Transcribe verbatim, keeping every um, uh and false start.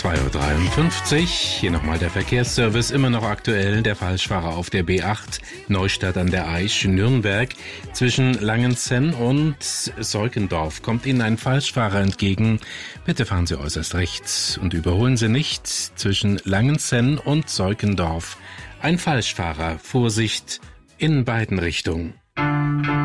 zwei Uhr dreiundfünfzig, hier nochmal der Verkehrsservice, immer noch aktuell. Der Falschfahrer auf der B acht, Neustadt an der Aisch, Nürnberg. Zwischen Langenzenn und Seukendorf kommt Ihnen ein Falschfahrer entgegen. Bitte fahren Sie äußerst rechts und überholen Sie nicht. Zwischen Langenzenn und Seukendorf ein Falschfahrer. Vorsicht in beiden Richtungen.